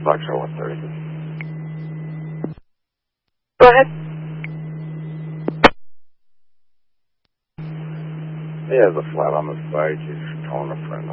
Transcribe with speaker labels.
Speaker 1: Foxtrot 130.
Speaker 2: Go ahead.
Speaker 1: He has a flat on the side. He's towing a friend.